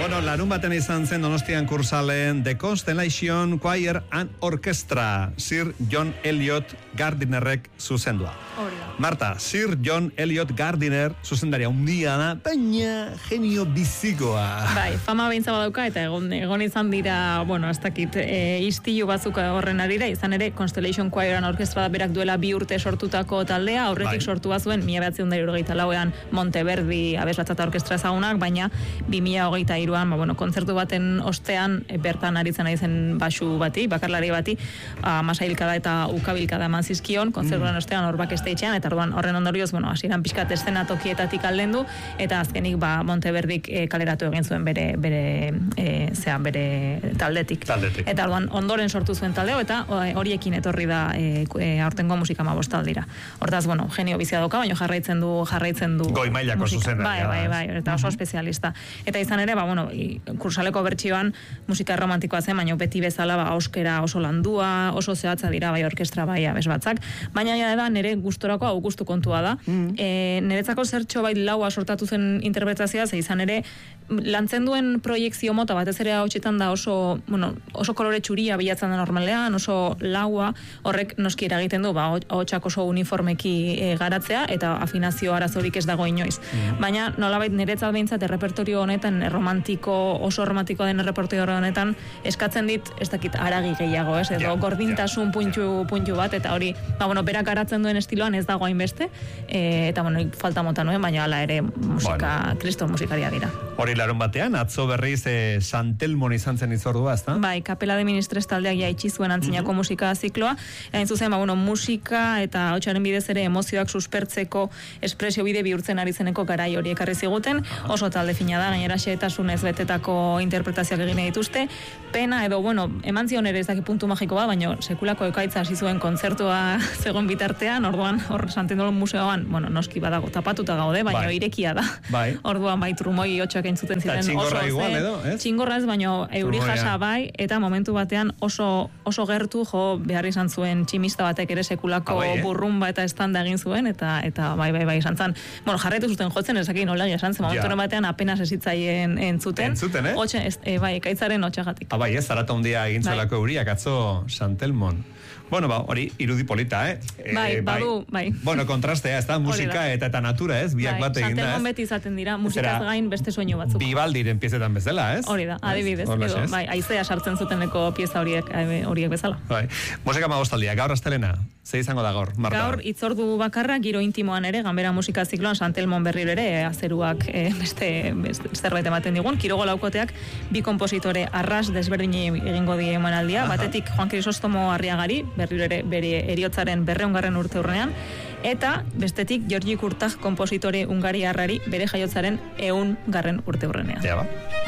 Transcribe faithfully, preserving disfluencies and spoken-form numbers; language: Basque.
Bueno, larun baten izan zen Donostian kursaleen The Constellation Choir and Orchestra, Sir John Eliot Gardinerrek zuzendua. Marta, Sir John Eliot Gardiner zuzendaria handia da, baina genio bizikoa. Bai, fama beintza badauka eta egon, egon izan dira, bueno, ez dakit, e, istilu batzuk horren arira, izan ere Constellation Choir and Orchestra berak duela bi urte sortutako taldea, aurretik bai. Sortu bazuen mila bederatziehun eta hirurogeita lauean Monteverdi abesbatzata orkestra ezagunak, baina bi mila hogeita hiruan, ba, bueno, kontzertu baten ostean e, bertan aritzen ari zen basu bati, bakarlari bati, masailkada eta ukabilkada eman zizkion, kontzertuan mm. ostean hor backstage-ean, eta orduan horren ondorioz, bueno, hasieran pixkat eszena tokietatik aldendu, eta azkenik ba Monteverdik e, kaleratu egin zuen bere bere e, zea, bere taldetik. taldetik. Eta orduan ondoren sortu zuen taldeo eta horiekin etorri da e, e, aurtengo musika hamabost aldira. Hortaz, bueno, genio bizia dauka, baina jarraitzen du jarraitzen du goi mailako zuzena. Bai, bai, bai, eta oso espezialista. Eta izan ere, ba bueno, kursaleko bertsioan musika romantikoa zen, baina beti bezala ba euskera oso landua, oso zehatza dira bai orkestra bai abesbatzak, baina ja da nere gustorako hau gustu kontua da. Mm. E, niretzako zertxo bai laua sortatu zen interpretazioa, ze izan ere lantzen duen proiekzio mota batez ere hautsetan da oso, bueno, oso kolore txuria bilatzen da normalean, oso laua, horrek noski eragiten du, ba, ahotsak oso uniformeki e, garatzea eta afinazio arazorik ez dago inoiz. Mm. Baina nolabait niretzat behintzat errepertorio honetan romantiko, oso romantikoa den errepertorio honetan eskatzen dit, ez dakit haragi gehiago, ez, edo yeah, gordintasun yeah, puntu, yeah. puntu bat, eta hori, ba, bueno, berak garatzen duen estiloan ez dago hainbeste, e, eta bueno, falta mota nuen, baina hala ere musika, bueno. Kristo musikaria dira. Hori larun batean, atzo berriz e, Santelmon izan zen izordua, ezta? Bai, Kapela de Ministres taldeak ja itxi zuen antzinako mm-hmm. musika zikloa, hain zuzen, ba, bueno, musika eta hotsaren bidez ere emozioak suspertzeko espresio bide bihurtzen ari zeneko garai hori ekarri ziguten, oso talde fina da, gainera xehetasunez betetako interpretazioak egin dituzte, pena edo, bueno, eman zion ere ez daki puntu magiko bat, baina sekulako ekaitza hasi zuen kontzertua zegoen bitartean, orduan, hor Santendolon museoan, bueno, noski badago tapatuta gaude, baina bai. Irekia da. Bai. Orduan, bai, trumoi hotxak entzuten ziren oso, igual, edo, ez? Txingorra ez, baina euri jasa bai, eta momentu batean oso, oso gertu, jo, behar izan zuen tximista batek ere sekulako ah, bai, eh? burrumba eta estanda egin zuen, eta, eta bai, bai, bai, izan zan, bueno, jarraitu zuten jotzen, ezakin nola esan zen, momentu ja. batean apenas ezitzaien entzuten. Entzuten, eh? Otxe, ez, e, bai, ekaitzaren hotxagatik. Ah, bai, ez, zarata hundia egin zelako bai. Euriak, atzo Santelmon. Bueno, ba, hori irudi polita, eh? Bai, e, badu, bai. Bueno, kontrastea, ez da, musika eta eta natura, ez? Biak bai, bat egin da, ez? Santelmon beti izaten dira, musikaz gain beste soinu batzuk. Bibaldiren piezetan bezala, ez? Hori da, adibidez, edo, bai, aizea sartzen zuteneko pieza horiek, horiek bezala. Bai, musika hamabostaldia, gaur astelena, ze izango da gaur, Marta? Gaur, itzordu bakarra, giro intimoan ere, ganbera musika zikloan, Santelmon berriro ere, azeruak e, beste, beste zerbait ematen digun, Kirogo laukoteak, bi konpositore arras desberdini egingo die emanaldia, batetik Juan Crisostomo Arriagari, berriro ere bere eriotzaren berreungarren urte urrenean, eta bestetik Georgi Kurtag konpositore hungariarrari bere jaiotzaren ehun garren urte urrenean. Ja, ba.